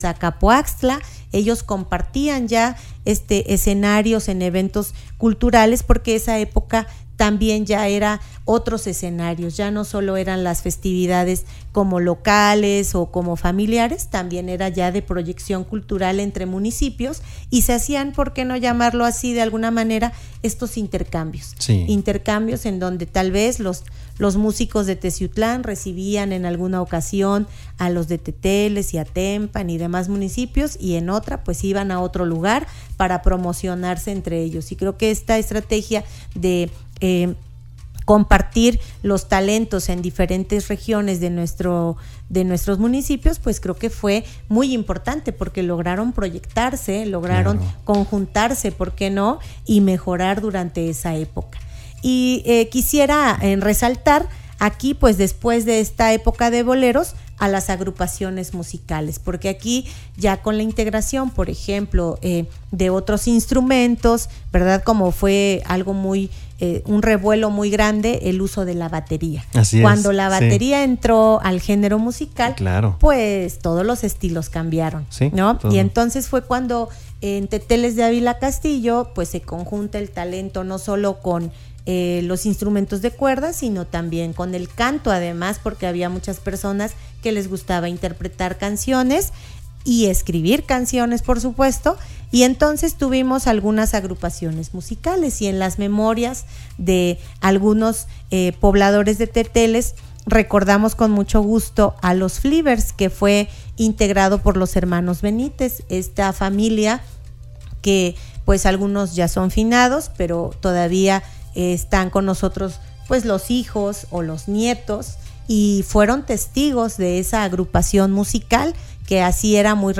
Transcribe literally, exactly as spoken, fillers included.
Zacapoaxtla, ellos compartían ya este escenarios en eventos culturales, porque esa época también ya era otros escenarios, ya no solo eran las festividades como locales o como familiares, también era ya de proyección cultural entre municipios, y se hacían, ¿por qué no llamarlo así de alguna manera?, estos intercambios, sí. intercambios en donde tal vez los, los músicos de Teciutlán recibían en alguna ocasión a los de Teteles y Atempan y demás municipios, y en otra pues iban a otro lugar para promocionarse entre ellos. Y creo que esta estrategia de eh, compartir los talentos en diferentes regiones de nuestro de nuestros municipios, pues creo que fue muy importante, porque lograron proyectarse, lograron claro. conjuntarse, ¿por qué no?, y mejorar durante esa época. Y eh, quisiera eh, resaltar aquí, pues después de esta época de boleros, a las agrupaciones musicales, porque aquí ya con la integración, por ejemplo, eh, de otros instrumentos, ¿verdad?, como fue algo muy, eh, un revuelo muy grande, el uso de la batería. Así Cuando es, la batería sí. entró al género musical, claro. pues todos los estilos cambiaron, sí, ¿no? todo. Y entonces fue cuando en Teteles de Ávila Castillo, pues se conjunta el talento no solo con Eh, los instrumentos de cuerda, sino también con el canto, además, porque había muchas personas que les gustaba interpretar canciones y escribir canciones, por supuesto, y entonces tuvimos algunas agrupaciones musicales, y en las memorias de algunos eh, pobladores de Teteles recordamos con mucho gusto a los Flivers, que fue integrado por los hermanos Benítez, esta familia que pues algunos ya son finados, pero todavía eh, están con nosotros pues los hijos o los nietos, y fueron testigos de esa agrupación musical que así era muy